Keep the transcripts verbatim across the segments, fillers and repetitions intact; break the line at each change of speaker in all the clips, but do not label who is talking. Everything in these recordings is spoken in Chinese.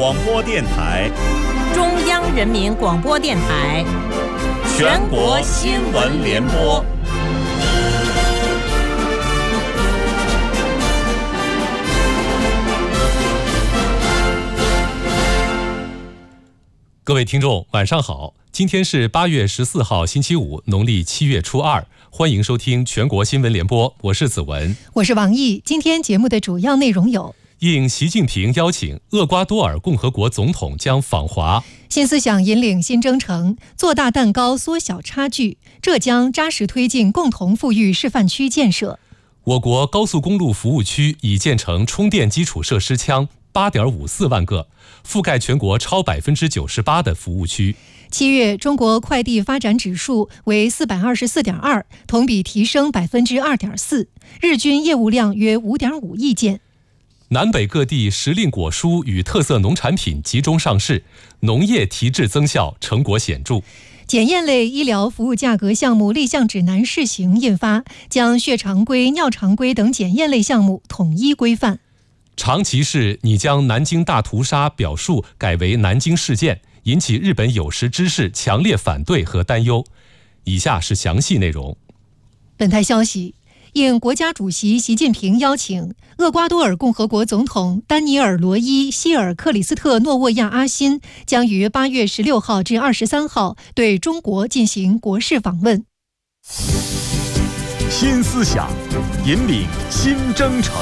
广播电台、
中央人民广播电台、
全国新闻联播。
各位听众，晚上好！今天是八月十四号，星期五，农历七月初二。欢迎收听全国新闻联播，我是子文，
我是王毅。今天节目的主要内容有：
应习近平邀请，厄瓜多尔共和国总统将访华；
新思想引领新征程，做大蛋糕，缩小差距；浙江扎实推进共同富裕示范区建设；
我国高速公路服务区已建成充电基础设施腔八点五四万个，覆盖全国超百分之九十八的服务区。
七月中国快递发展指数为四百二十四点二，同比提升百分之二点四，日均业务量约五点五亿件。
南北各地时令果蔬与特色农产品集中上市，农业提质增效成果显著。
检验类医疗服务价格项目立项指南试行印发，将血常规、尿常规等检验类项目统一规范。
长崎市拟将南京大屠杀表述改为南京事件，引起日本有识之士强烈反对和担忧。以下是详细内容。
本台消息，应国家主席习近平邀请，厄瓜多尔共和国总统丹尼尔·罗伊·希尔克里斯特诺沃亚阿辛将于八月十六号至二十三号对中国进行国事访问。
新思想引领新征程。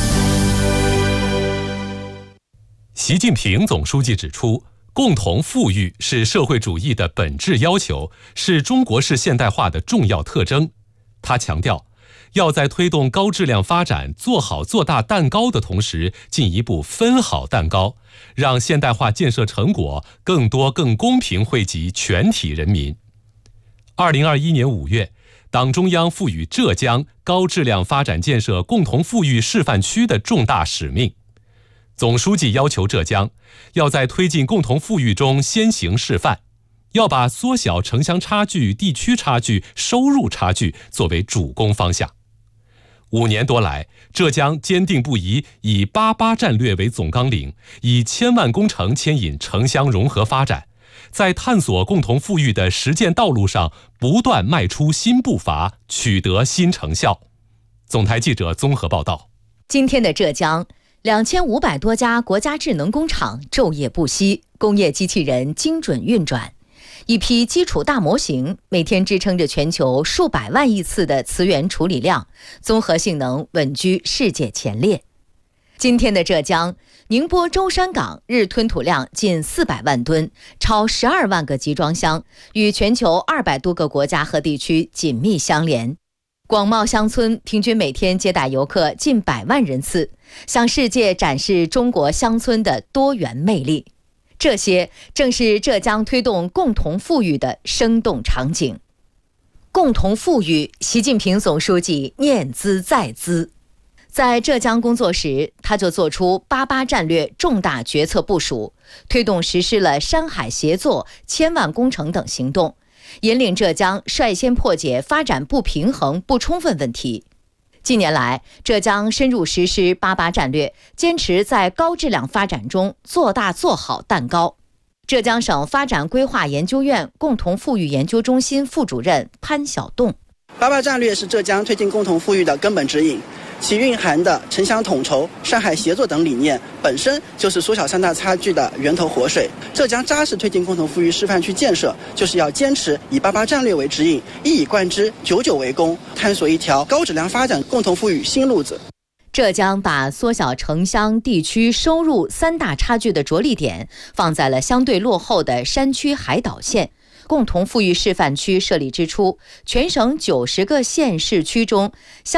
习近平总书记指出，共同富裕是社会主义的本质要求，是中国式现代化的重要特征。他强调，要在推动高质量发展、做好做大蛋糕的同时，进一步分好蛋糕，让现代化建设成果更多、更公平惠及全体人民。二零二一年五月，党中央赋予浙江高质量发展建设共同富裕示范区的重大使命。总书记要求浙江要在推进共同富裕中先行示范，要把缩小城乡差距、地区差距、收入差距作为主攻方向。五年多来，浙江坚定不移以八八战略为总纲领，以千万工程牵引城乡融合发展，在探索共同富裕的实践道路上不断迈出新步伐，取得新成效。总台记者综合报道。
今天的浙江，两千五百多家国家智能工厂昼夜不息，工业机器人精准运转，一批基础大模型每天支撑着全球数百万亿次的词源处理量，综合性能稳居世界前列。今天的浙江，宁波舟山港日吞吐量近四百万吨，超十二万个集装箱，与全球二百多个国家和地区紧密相连。广袤乡村平均每天接待游客近百万人次，向世界展示中国乡村的多元魅力。这些正是浙江推动共同富裕的生动场景。共同富裕，习近平总书记念兹在兹。在浙江工作时，他就做出八八战略重大决策部署，推动实施了山海协作、千万工程等行动，引领浙江率先破解发展不平衡不充分问题。近年来，浙江深入实施八八战略，坚持在高质量发展中做大做好蛋糕。浙江省发展规划研究院共同富裕研究中心副主任潘晓栋：
八八战略是浙江推进共同富裕的根本指引，其蕴含的城乡统筹、山海协作等理念，本身就是缩小三大差距的源头活水。浙江扎实推进共同富裕示范区建设，就是要坚持以八八战略为指引，一以贯之，久久为功，探索一条高质量发展共同富裕新路子。
浙江把缩小城乡、地区、收入三大差距的着力点放在了相对落后的山区海岛县。共同富裕示范区设立之初，全省九十个县市区中